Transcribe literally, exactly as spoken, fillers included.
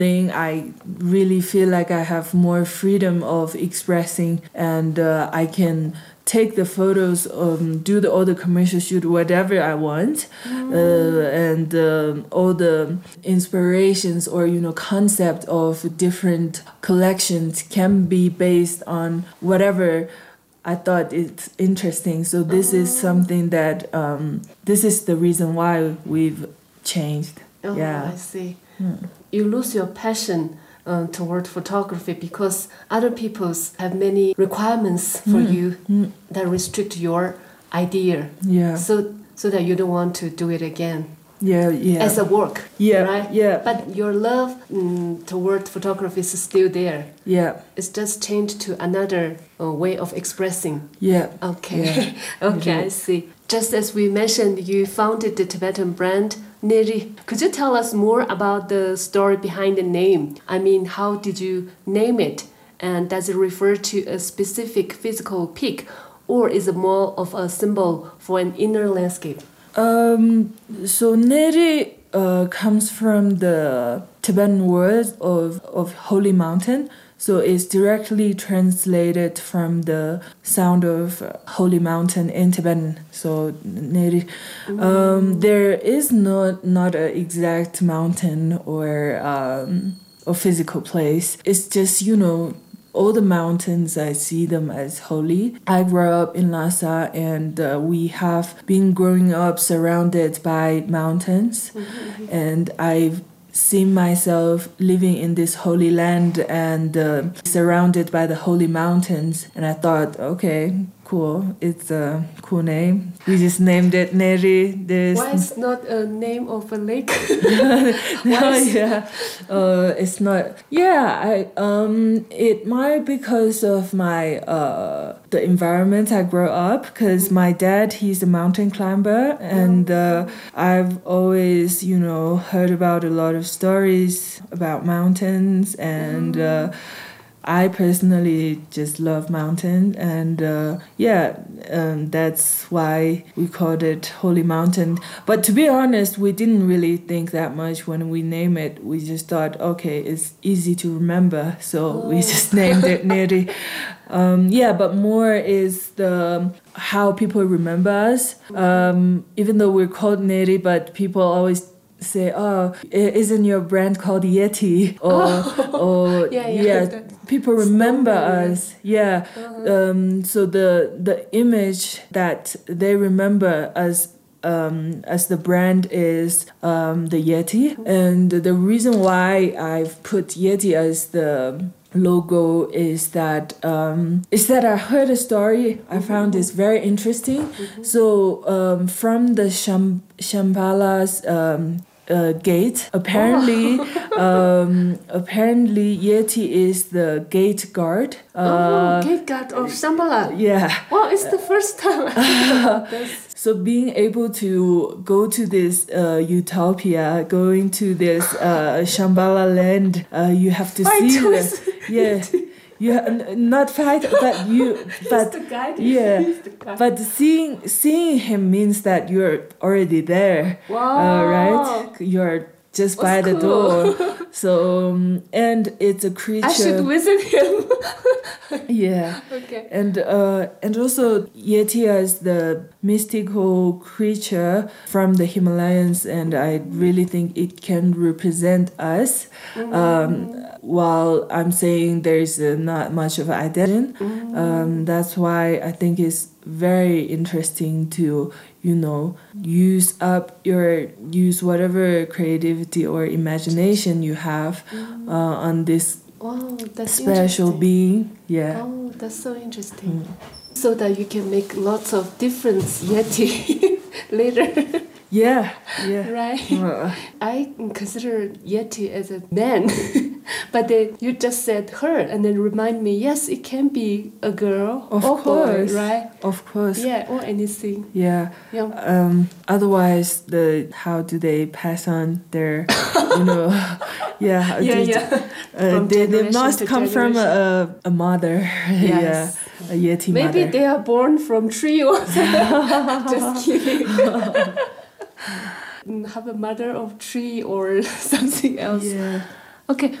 thing, I really feel like I have more freedom of expressing, and uh, I can take the photos, um, do the, all the commercial shoot, whatever I want, mm. uh, and um, all the inspirations or you know concept of different collections can be based on whatever I thought it's interesting. So this oh. is something that um, this is the reason why we've changed. Oh, yeah, I see. Hmm. You lose your passion uh, toward photography because other people have many requirements for mm. you mm. that restrict your idea. Yeah. So so that you don't want to do it again. Yeah, yeah. As a work. Yeah, right? Yeah. But your love mm, toward photography is still there. Yeah. It's just changed to another uh, way of expressing. Yeah. Okay. Yeah. Okay, I see. Just as we mentioned, you founded the Tibetan brand Neri. Could you tell us more about the story behind the name? I mean, how did you name it? And does it refer to a specific physical peak, or is it more of a symbol for an inner landscape? Um, so Neri uh, comes from the Tibetan word of, of holy mountain. So it's directly translated from the sound of holy mountain in Tibetan. So Neri. Um, there is not not an exact mountain or um, a physical place. It's just, you know, all the mountains, I see them as holy. I grew up in Lhasa, and uh, we have been growing up surrounded by mountains. Mm-hmm. And I've seen myself living in this holy land and uh, surrounded by the holy mountains. And I thought, okay, cool. It's a cool name. We just named it Neri. There's Why is not a name of a lake? no, yeah, uh, it's not. Yeah, I um, it might because of my uh, the environment I grew up. Because my dad, he's a mountain climber, and uh, I've always, you know, heard about a lot of stories about mountains, and uh, I personally just love mountain, and uh, yeah, um, that's why we called it Holy Mountain. But to be honest, we didn't really think that much when we named it. We just thought, okay, it's easy to remember, so oh. we just named it Neri. Um, yeah, but more is the how people remember us. Um, even though we're called Neri, but people always say, oh, isn't your brand called Yeti? Or, oh. or yeah, yeah, yeah people remember us. Yeah. Uh-huh. Um, so the the image that they remember us um, as the brand is um, the Yeti. And the reason why I've put Yeti as the logo is that um, is that I heard a story. I found this very interesting. Mm-hmm. So um, from the Sham- Shambhala's um, uh, gate, apparently, oh. um, apparently Yeti is the gate guard. Uh, oh, gate guard of Shambhala. Yeah. Wow, it's the first time I think about this. So being able to go to this uh, utopia, going to this uh, Shambhala land, uh, you have to fight see the yeah, you ha- not fight, but you but the guide. yeah, the guide. but seeing seeing him means that you're already there. Wow, uh, right? You're just That's by the cool. door. So um, and it's a creature. I should visit him. Yeah. Okay. And uh, and also Yeti is the mystical creature from the Himalayas, and I really think it can represent us. Mm-hmm. Um, while I'm saying there's uh, not much of an identity, mm-hmm. um, that's why I think it's very interesting to, you know, use up your use whatever creativity or imagination you have mm-hmm. uh, on this. Wow, that's special being. Yeah. Oh, that's so interesting. Mm. So that you can make lots of different Yeti later. Yeah, yeah. Right. Uh, I consider Yeti as a man, but then you just said her, and then remind me. Yes, it can be a girl of or course, boy, right? Of course. Yeah, or anything. Yeah. Yeah. Um. Otherwise, the how do they pass on their, you know, yeah. Yeah, yeah. Uh, they they must come from a a mother. Yes. Yeah, a Yeti Maybe mother. Maybe they are born from tree or something. Just kidding. Have a mother of tree or something else. Yeah. Okay,